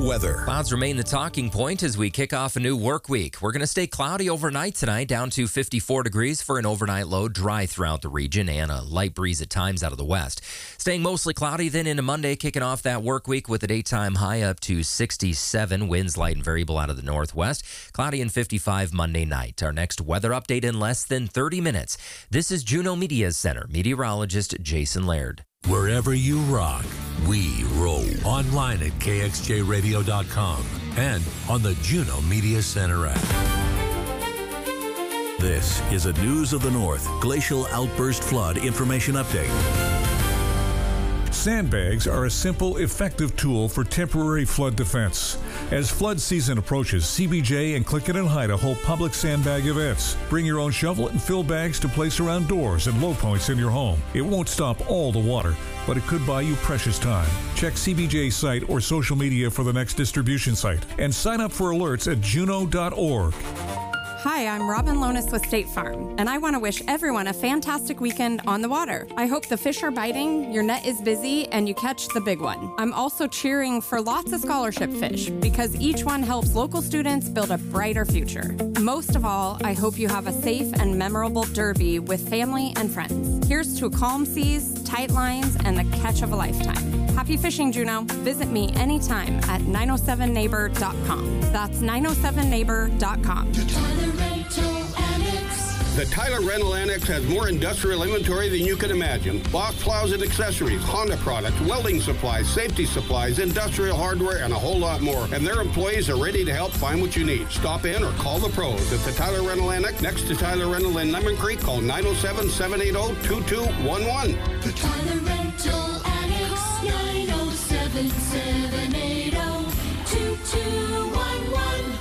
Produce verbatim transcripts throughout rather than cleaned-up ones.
weather. Clouds remain the talking point as we kick off a new work week. We're going to stay cloudy overnight tonight, down to fifty-four degrees for an overnight low, dry throughout the region, and a light breeze at times out of the west. Staying mostly cloudy then into Monday, kicking off that work week with a daytime high up to sixty-seven. Winds light and variable out of the northwest. Cloudy and fifty-five Monday night. Our next weather update in less than thirty minutes. This is Juneau Media Center meteorologist Jason Laird. Wherever you rock, we roll. Online at K X J radio dot com and on the Juneau Media Center app. This is a News of the North Glacial Outburst Flood Information Update. Sandbags are a simple, effective tool for temporary flood defense. As flood season approaches, C B J and Click It and Hida hold public sandbag events. Bring your own shovel and fill bags to place around doors and low points in your home. It won't stop all the water, but it could buy you precious time. Check C B J's site or social media for the next distribution site and sign up for alerts at juneau dot org. Hi, I'm Robin Lonis with State Farm, and I want to wish everyone a fantastic weekend on the water. I hope the fish are biting, your net is busy, and you catch the big one. I'm also cheering for lots of scholarship fish, because each one helps local students build a brighter future. Most of all, I hope you have a safe and memorable derby with family and friends. Here's to calm seas, tight lines, and the catch of a lifetime. Happy fishing, Juneau. Visit me anytime at nine oh seven neighbor dot com. That's nine oh seven neighbor dot com. The Tyler Rental Annex has more industrial inventory than you can imagine. Boss plows and accessories, Honda products, welding supplies, safety supplies, industrial hardware, and a whole lot more. And their employees are ready to help find what you need. Stop in or call the pros at the Tyler Rental Annex next to Tyler Rental in Lemon Creek. Call nine oh seven, seven eight oh, two two one one. The Tyler Rental Annex, nine oh seven, seven eight oh, two two one one.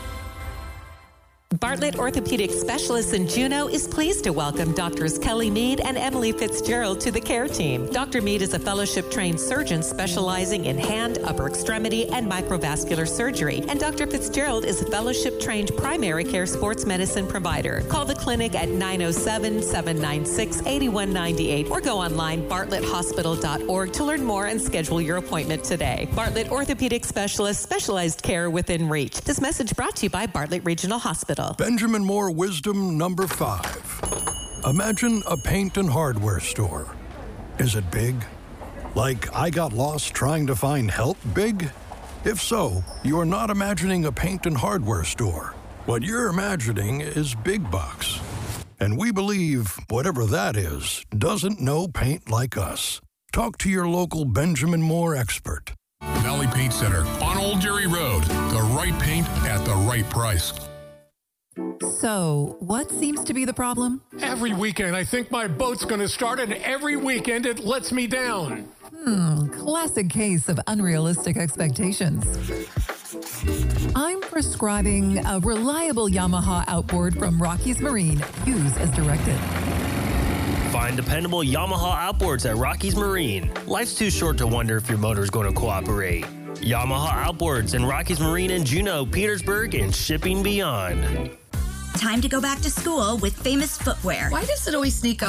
Bartlett Orthopedic Specialists in Juneau is pleased to welcome Doctors Kelly Mead and Emily Fitzgerald to the care team. Doctor Mead is a fellowship-trained surgeon specializing in hand, upper extremity, and microvascular surgery. And Doctor Fitzgerald is a fellowship-trained primary care sports medicine provider. Call the clinic at nine oh seven, seven nine six, eight one nine eight or go online bartlett hospital dot org to learn more and schedule your appointment today. Bartlett Orthopedic Specialists, specialized care within reach. This message brought to you by Bartlett Regional Hospital. Benjamin Moore Wisdom number five. Imagine a paint and hardware store. Is it big? Like I got lost trying to find help big? If so, you are not imagining a paint and hardware store. What you're imagining is big box. And we believe whatever that is doesn't know paint like us. Talk to your local Benjamin Moore expert. Valley Paint Center on Old Jerry Road. The right paint at the right price. So, what seems to be the problem? Every weekend I think my boat's going to start, and every weekend it lets me down. Hmm, classic case of unrealistic expectations. I'm prescribing a reliable Yamaha outboard from Rockies Marine. Use as directed. Find dependable Yamaha outboards at Rockies Marine. Life's too short to wonder if your motor's going to cooperate. Yamaha outboards in Rockies Marine in Juneau, Petersburg, and shipping beyond. Time to go back to school with Famous Footwear. Why does it always sneak up